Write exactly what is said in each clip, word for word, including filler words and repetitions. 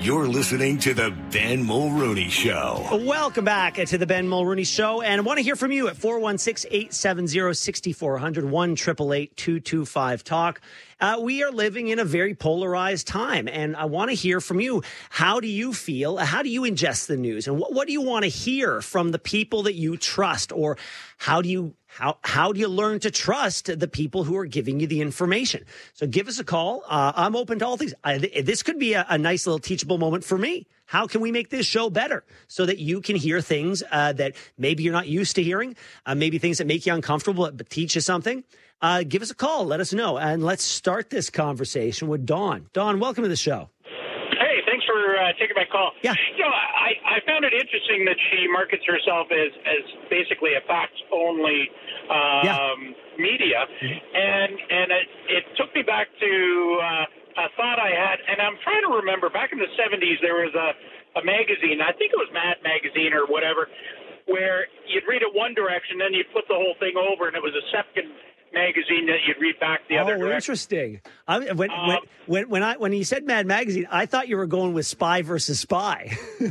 You're listening to the Ben Mulrooney Show. Welcome back to the Ben Mulrooney Show. And I want to hear from you at four one six, eight seven zero, six four zero zero, one eight eight eight, two two five, talk. Uh, we are living in a very polarized time, and I want to hear from you. How do you feel? How do you ingest the news? And what, what do you want to hear from the people that you trust? Or how do you how how do you learn to trust the people who are giving you the information? So give us a call. Uh, I'm open to all things. I, this could be a, a nice little teachable moment for me. How can we make this show better so that you can hear things uh, that maybe you're not used to hearing, uh, maybe things that make you uncomfortable but teach you something? Uh, give us a call. Let us know. And let's start this conversation with Dawn. Dawn, welcome to the show. Hey, thanks for uh, taking my call. Yeah. You know, I, I found it interesting that she markets herself as, as basically a facts-only um, Yeah. media. Mm-hmm. And and it, it took me back to uh, a thought I had. And I'm trying to remember, back in the seventies, there was a, a magazine, I think it was Mad Magazine or whatever, where you'd read it one direction, then you'd flip the whole thing over, and it was a second magazine that you'd read back the other Oh, direction. interesting. I, when, Um, when, when, when, I, when you said Mad Magazine, I thought you were going with Spy versus Spy.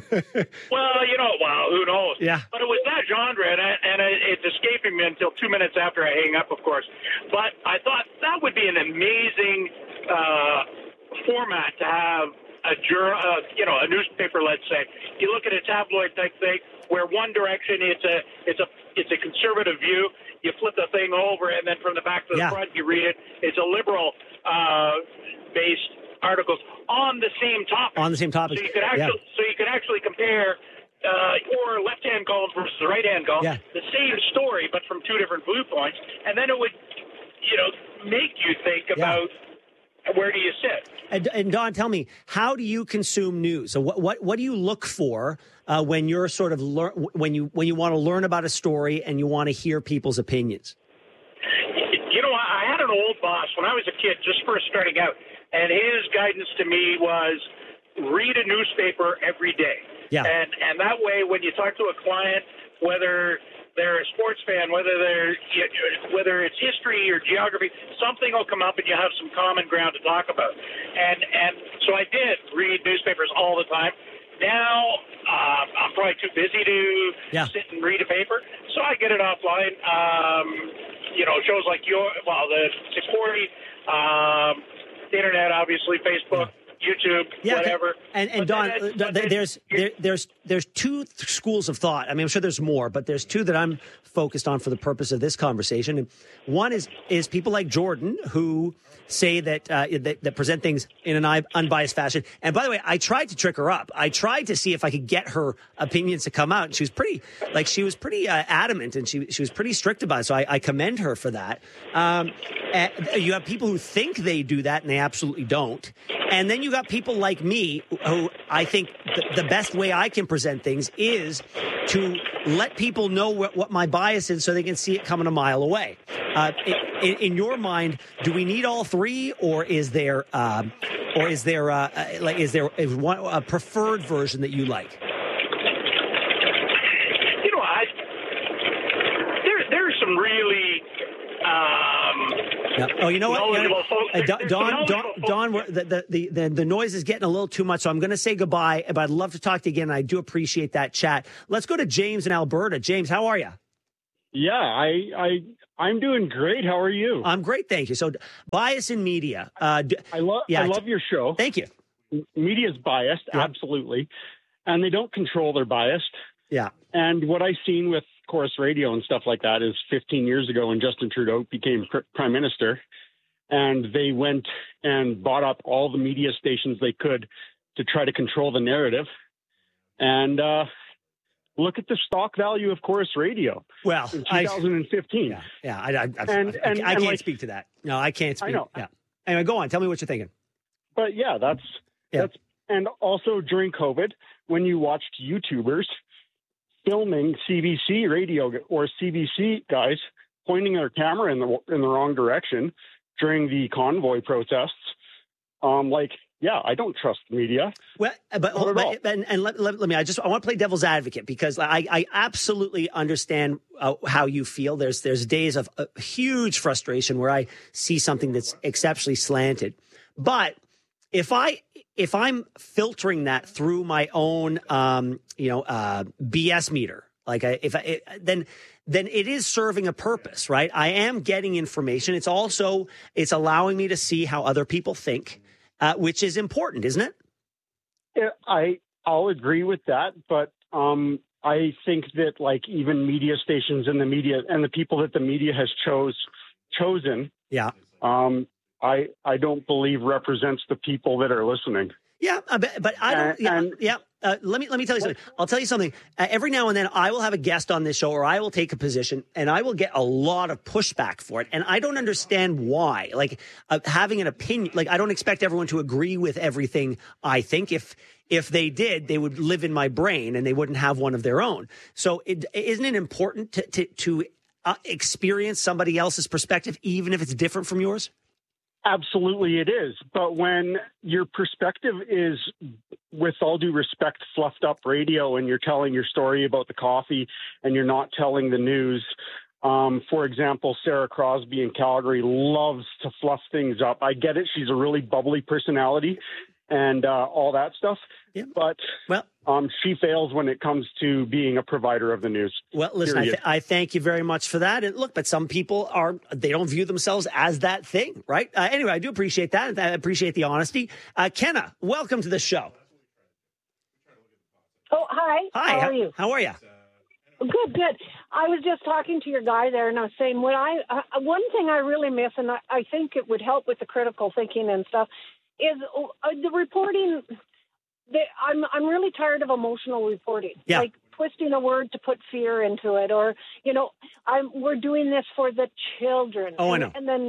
Well, you know, well, who knows? Yeah. But it was that genre, and, I, and I, it's escaping me until two minutes after I hang up, of course. But I thought that would be an amazing uh, format to have a jur- uh, you know, a newspaper. Let's say you look at a tabloid type thing, where one direction it's a it's a it's a conservative view. You flip the thing over, and then from the back to the Yeah. front, you read it. It's a liberal uh, based articles on the same topic. On the same topic. So you could actually, Yeah. so you could actually compare uh, your left-hand column versus the right-hand column, Yeah. the same story, but from two different viewpoints, and then it would, you know, make you think about where do you sit. And, and Don, tell me, how do you consume news? So what what, what do you look for uh, when you're sort of lear- when you when you want to learn about a story and you want to hear people's opinions? You know, I had an old boss when I was a kid, just first starting out, and his guidance to me was read a newspaper every day. Yeah. And and that way, when you talk to a client, whether they're a sports fan, whether they're whether it's history or geography, something will come up and you have some common ground to talk about. And and so I did read newspapers all the time. Now uh, I'm probably too busy to Yeah. sit and read a paper, so I get it offline. Um, you know, shows like your well, the six forty, um, the internet, obviously, Facebook. YouTube, Yeah, whatever. And and But Don, then it- uh, but then there's you- there, there's there's two th- schools of thought. I mean, I'm sure there's more, but there's two that I'm focused on for the purpose of this conversation. And one is is people like Jordan who say that uh, that, that present things in an un- unbiased fashion. And by the way, I tried to trick her up. I tried to see if I could get her opinions to come out. And she was pretty like she was pretty uh, adamant, and she she was pretty strict about it. So I, I commend her for that. Um, and you have people who think they do that, and they absolutely don't. And then you got people like me who I think the, the best way I can present things is to let people know what, what my bias is so they can see it coming a mile away. Uh, in, in your mind, do we need all three, or is there, um, or is there, uh, like, is there is one, a preferred version that you like? You know, I there there's some really. Um, Yeah. Oh, you know what? You know, knowledgeable folks. uh, Don, There's Don, some Don, knowledgeable Don folks. we're- the, the, the, the, the noise is getting a little too much, so I'm going to say goodbye, but I'd love to talk to you again, and I do appreciate that chat. Let's go to James in Alberta. James, how are you? Yeah, I, I, I'm doing great. How are you? I'm great, thank you. So, bias in media. Uh, d- I love, yeah, I love your show. Thank you. Media's biased, Yeah. absolutely, and they don't control their bias. Yeah. And what I've seen with Chorus Radio and stuff like that is fifteen years ago when Justin Trudeau became pr- prime minister, and they went and bought up all the media stations they could to try to control the narrative. And uh, look at the stock value of Chorus Radio Well, in I, twenty fifteen. yeah, yeah, I, I, I, And- I, and- I and can't like- speak to that. No, I can't speak. I know. Yeah. Anyway, go on. Tell me what you're thinking. But yeah, that's Yeah. that's and also during COVID, when you watched YouTubers filming C B C radio or C B C guys pointing their camera in the in the wrong direction during the convoy protests, um, like yeah, I don't trust the media. Well, but, Not at all. but and, and let, let, let me. I just I want to play devil's advocate because I, I absolutely understand uh, how you feel. There's there's days of uh, huge frustration where I see something that's exceptionally slanted. But if I if I'm filtering that through my own, um, you know, uh, B S meter, like I, if I, it, then, then it is serving a purpose, right? I am getting information. It's also, it's allowing me to see how other people think, uh, which is important, isn't it? Yeah, I, I'll agree with that. But, um, I think that like even media stations and the media and the people that the media has chose chosen, yeah, um, I I don't believe represents the people that are listening. Yeah, uh, but, but I don't. And, yeah, and, yeah. Uh, let me let me tell you something. I'll tell you something. Uh, every now and then, I will have a guest on this show, or I will take a position, and I will get a lot of pushback for it. And I don't understand why. Like uh, having an opinion, like I don't expect everyone to agree with everything I think. If if they did, they would live in my brain, and they wouldn't have one of their own. So, it, isn't it important to to, to uh, experience somebody else's perspective, even if it's different from yours? Absolutely it is. But when your perspective is, with all due respect, fluffed up radio and you're telling your story about the coffee and you're not telling the news, um, for example, Sarah Crosby in Calgary loves to fluff things up. I get it. She's a really bubbly personality and uh, all that stuff. Yeah. But well, um, she fails when it comes to being a provider of the news. Well, listen, I, th- I thank you very much for that. And look, but some people are, they don't view themselves as that thing, right? Uh, anyway, I do appreciate that. I appreciate the honesty. Uh, Kenna, welcome to the show. Oh, hi. Hi. How are you? How are you? Good, good. I was just talking to your guy there, and I was saying, what I uh, one thing I really miss, and I, I think it would help with the critical thinking and stuff, is uh, the reporting. The, I'm I'm really tired of emotional reporting, yeah. like twisting a word to put fear into it, or you know, I'm we're doing this for the children. Oh, and, I know. And then,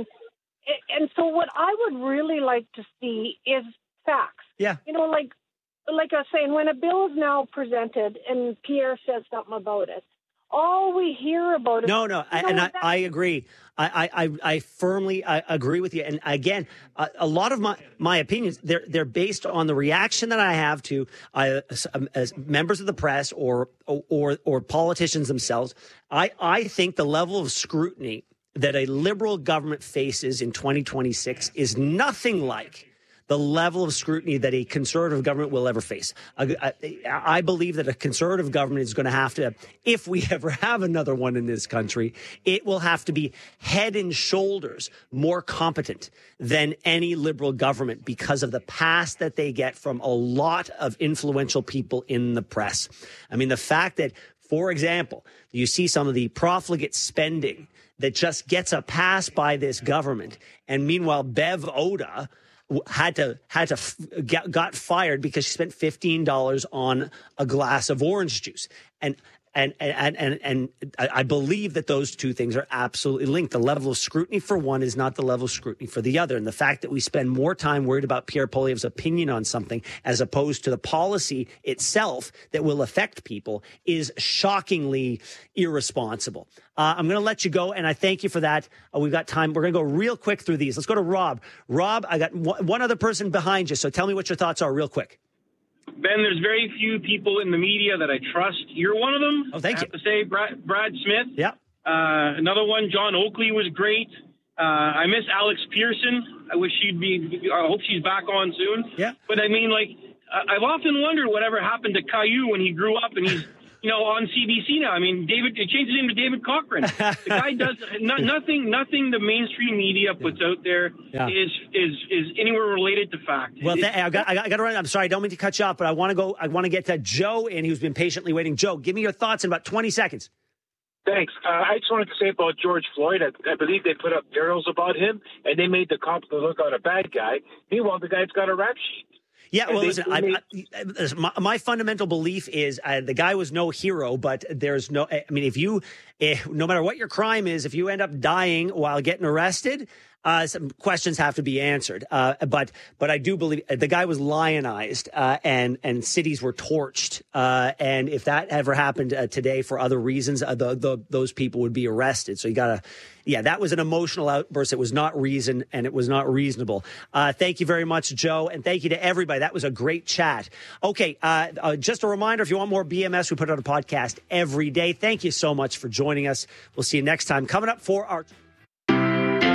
and so what I would really like to see is facts. Yeah. You know, like. Like I was saying, when a bill is now presented and Pierre says something about it, all we hear about it. No, no, I, and I, I agree. I, I, I firmly I agree with you. And again, a, a lot of my, my opinions, they're they're based on the reaction that I have to uh, as members of the press or or or politicians themselves. I, I think the level of scrutiny that a liberal government faces in twenty twenty-six is nothing like the level of scrutiny that a conservative government will ever face. I, I, I believe that a conservative government is going to have to, if we ever have another one in this country, it will have to be head and shoulders more competent than any liberal government because of the past that they get from a lot of influential people in the press. I mean, the fact that, for example, you see some of the profligate spending that just gets a pass by this government, and meanwhile, Bev Oda had to had to get, got fired because she spent fifteen dollars on a glass of orange juice. And and and and and I believe that those two things are absolutely linked. The level of scrutiny for one is not the level of scrutiny for the other. And the fact that we spend more time worried about Pierre Poilievre's opinion on something as opposed to the policy itself that will affect people is shockingly irresponsible. Uh, I'm going to let you go, and I thank you for that. Uh, we've got time. We're going to go real quick through these. Let's go to Rob. Rob, I got w- one other person behind you, so tell me what your thoughts are real quick. Ben, there's very few people in the media that I trust. You're one of them. Oh, thank I you. have to say, Brad, Brad Smith. Yeah. Uh, another one, John Oakley was great. Uh, I miss Alex Pearson. I wish she'd be, I hope she's back on soon. Yeah. But I mean, like, I've often wondered whatever happened to Caillou when he grew up and he's, you know, on C B C now. I mean, David, it changed his name to David Cochran. The guy does no, nothing, nothing the mainstream media puts out there Yeah. is, is, is anywhere related to fact. Well, It- th- I got, I got, I got to run. I'm sorry, I don't mean to cut you off, but I want to go. I want to get to Joe, and who's been patiently waiting. Joe, give me your thoughts in about twenty seconds. Thanks. Uh, I just wanted to say about George Floyd, I, I believe they put up murals about him, and they made the cops look out a bad guy. Meanwhile, the guy's got a rap sheet. Yeah, well, they- listen, they I, I, my, my fundamental belief is uh, the guy was no hero, but there's no, I mean, if you, eh, no matter what your crime is, if you end up dying while getting arrested, uh, some questions have to be answered. Uh, but, but I do believe the guy was lionized, uh, and, and cities were torched. Uh, and if that ever happened uh, today for other reasons, uh, the, the, those people would be arrested. So you gotta, yeah, that was an emotional outburst. It was not reason, and it was not reasonable. Uh, thank you very much, Joe. And thank you to everybody. That was a great chat. Okay. Uh, uh, just a reminder, if you want more B M S, we put out a podcast every day. Thank you so much for joining us. We'll see you next time. Coming up for our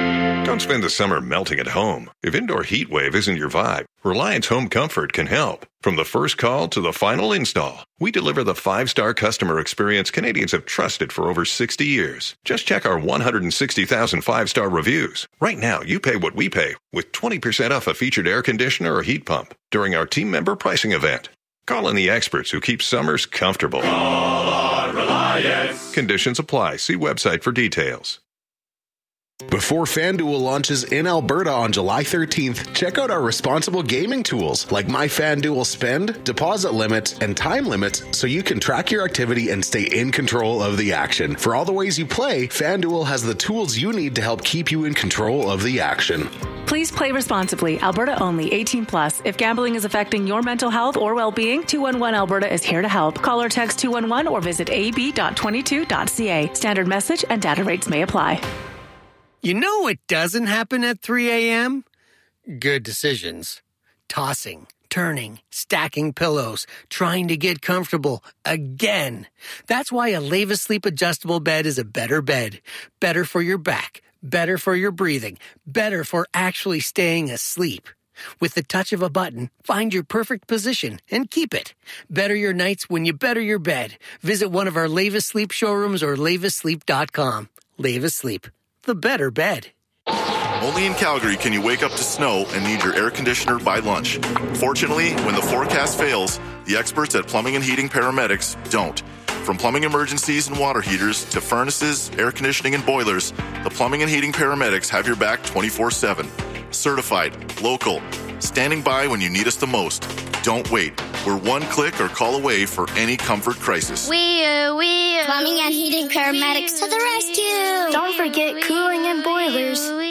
Don't spend the summer melting at home. If indoor heat wave isn't your vibe, Reliance Home Comfort can help. From the first call to the final install, we deliver the five-star customer experience Canadians have trusted for over sixty years. Just check our one hundred sixty thousand five-star reviews. Right now, you pay what we pay with twenty percent off a featured air conditioner or heat pump during our team member pricing event. Call in the experts who keep summers comfortable. Call on Reliance. Conditions apply. See website for details. Before FanDuel launches in Alberta on July thirteenth, check out our responsible gaming tools like My FanDuel Spend, deposit limits, and time limits so you can track your activity and stay in control of the action. For all the ways you play, FanDuel has the tools you need to help keep you in control of the action. Please play responsibly. Alberta only. eighteen plus. If gambling is affecting your mental health or well-being, two one one Alberta is here to help. Call or text two one one or visit a b dot twenty-two dot c a. Standard message and data rates may apply. You know what doesn't happen at three a.m.? Good decisions. Tossing, turning, stacking pillows, trying to get comfortable again. That's why a Leva Sleep adjustable bed is a better bed. Better for your back, better for your breathing, better for actually staying asleep. With the touch of a button, find your perfect position and keep it. Better your nights when you better your bed. Visit one of our Leva Sleep showrooms or leva sleep dot com. Leva Sleep. The better bed. Only in Calgary can you wake up to snow and need your air conditioner by lunch. Fortunately, when the forecast fails, the experts at Plumbing and Heating Paramedics don't. From plumbing emergencies and water heaters to furnaces, air conditioning, and boilers, the Plumbing and Heating Paramedics have your back twenty-four seven. Certified, local, standing by when you need us the most. Don't wait. We're one click or call away for any comfort crisis. We, uh, we, uh, Plumbing and Heating Paramedics to the rescue. Don't forget cooling and boilers.